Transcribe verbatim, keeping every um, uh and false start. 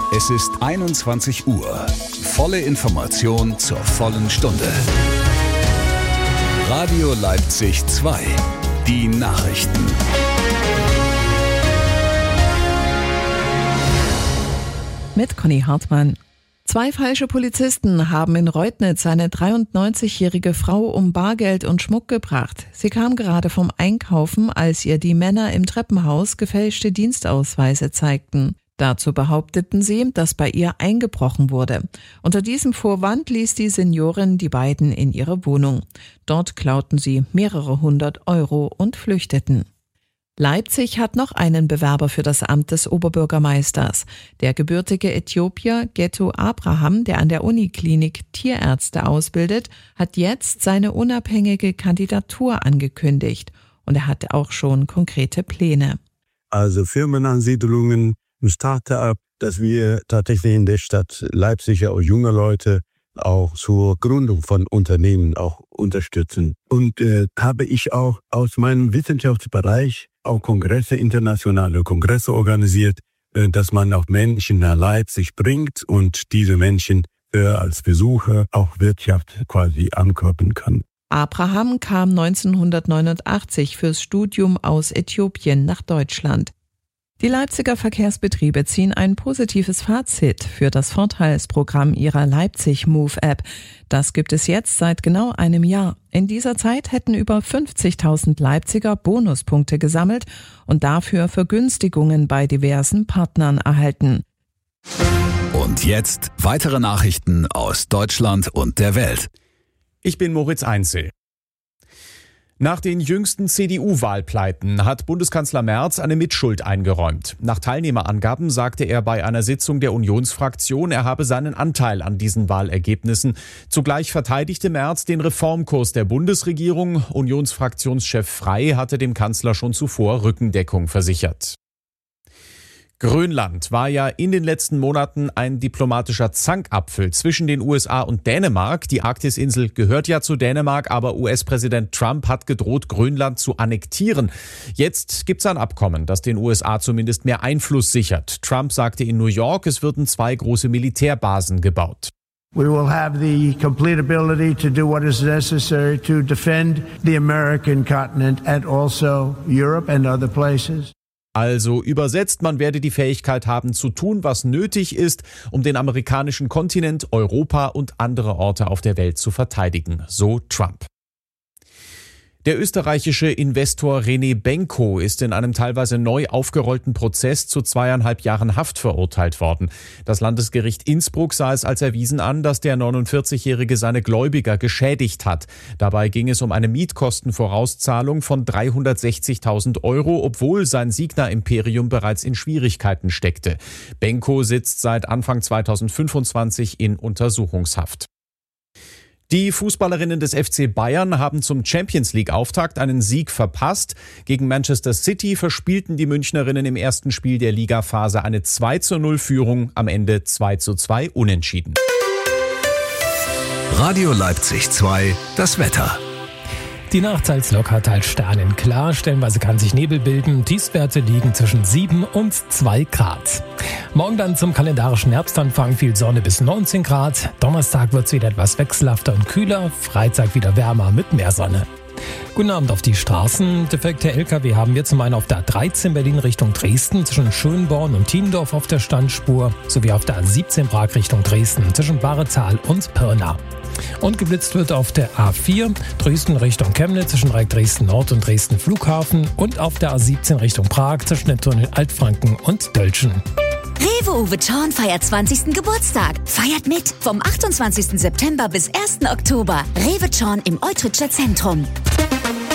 Es ist einundzwanzig Uhr. Volle Information zur vollen Stunde. Radio Leipzig zwei. Die Nachrichten. Mit Conny Hartmann. Zwei falsche Polizisten haben in Reutnitz eine dreiundneunzigjährige Frau um Bargeld und Schmuck gebracht. Sie kam gerade vom Einkaufen, als ihr die Männer im Treppenhaus gefälschte Dienstausweise zeigten. Dazu behaupteten sie, dass bei ihr eingebrochen wurde. Unter diesem Vorwand ließ die Seniorin die beiden in ihre Wohnung. Dort klauten sie mehrere hundert Euro und flüchteten. Leipzig hat noch einen Bewerber für das Amt des Oberbürgermeisters. Der gebürtige Äthiopier Ghetto Abraham, der an der Uniklinik Tierärzte ausbildet, hat jetzt seine unabhängige Kandidatur angekündigt. Und er hat auch schon konkrete Pläne. Also Firmenansiedlungen, ein Start-up, dass wir tatsächlich in der Stadt Leipzig auch junge Leute auch zur Gründung von Unternehmen auch unterstützen. Und äh, habe ich auch aus meinem Wissenschaftsbereich auch Kongresse, internationale Kongresse organisiert, äh, dass man auch Menschen nach Leipzig bringt und diese Menschen äh, als Besucher auch Wirtschaft quasi ankurbeln kann. Abraham kam neunzehnhundertneunundachtzig fürs Studium aus Äthiopien nach Deutschland. Die Leipziger Verkehrsbetriebe ziehen ein positives Fazit für das Vorteilsprogramm ihrer Leipzig Move App. Das gibt es jetzt seit genau einem Jahr. In dieser Zeit hätten über fünfzigtausend Leipziger Bonuspunkte gesammelt und dafür Vergünstigungen bei diversen Partnern erhalten. Und jetzt weitere Nachrichten aus Deutschland und der Welt. Ich bin Moritz Einzel. Nach den jüngsten C D U-Wahlpleiten hat Bundeskanzler Merz eine Mitschuld eingeräumt. Nach Teilnehmerangaben sagte er bei einer Sitzung der Unionsfraktion, er habe seinen Anteil an diesen Wahlergebnissen. Zugleich verteidigte Merz den Reformkurs der Bundesregierung. Unionsfraktionschef Frey hatte dem Kanzler schon zuvor Rückendeckung versichert. Grönland war ja in den letzten Monaten ein diplomatischer Zankapfel zwischen den U S A und Dänemark. Die Arktisinsel gehört ja zu Dänemark, aber U S-Präsident Trump hat gedroht, Grönland zu annektieren. Jetzt gibt's ein Abkommen, das den U S A zumindest mehr Einfluss sichert. Trump sagte in New York, es würden zwei große Militärbasen gebaut. We will have the complete ability to do what is necessary to defend the American continent and also Europe and other places. Also übersetzt, man werde die Fähigkeit haben zu tun, was nötig ist, um den amerikanischen Kontinent, Europa und andere Orte auf der Welt zu verteidigen, so Trump. Der österreichische Investor René Benko ist in einem teilweise neu aufgerollten Prozess zu zweieinhalb Jahren Haft verurteilt worden. Das Landesgericht Innsbruck sah es als erwiesen an, dass der neunundvierzigjährige seine Gläubiger geschädigt hat. Dabei ging es um eine Mietkostenvorauszahlung von dreihundertsechzigtausend Euro, obwohl sein Signa-Imperium bereits in Schwierigkeiten steckte. Benko sitzt seit Anfang zweitausendfünfundzwanzig in Untersuchungshaft. Die Fußballerinnen des F C Bayern haben zum Champions-League-Auftakt einen Sieg verpasst. Gegen Manchester City verspielten die Münchnerinnen im ersten Spiel der Ligaphase eine zwei zu null Führung, am Ende zwei zu zwei unentschieden. Radio Leipzig zwei, das Wetter. Die Nacht als locker teils sternenklar, stellenweise kann sich Nebel bilden. Tiefstwerte liegen zwischen sieben und zwei Grad. Morgen dann zum kalendarischen Herbstanfang viel Sonne bis neunzehn Grad. Donnerstag wird es wieder etwas wechselhafter und kühler. Freitag wieder wärmer mit mehr Sonne. Guten Abend auf die Straßen. Defekte L K W haben wir zum einen auf der A dreizehn Berlin Richtung Dresden zwischen Schönborn und Thiendorf auf der Standspur sowie auf der A siebzehn Prag Richtung Dresden zwischen Bahretal und Pirna. Und geblitzt wird auf der A vier Dresden Richtung Chemnitz zwischen Dreieck Dresden Nord und Dresden Flughafen und auf der A siebzehn Richtung Prag zwischen dem Tunnel Altfranken und Dölschen. Rewe Uwe Zorn feiert zwanzigsten Geburtstag. Feiert mit vom achtundzwanzigsten September bis ersten Oktober. Rewe Zorn im Eutritscher Zentrum.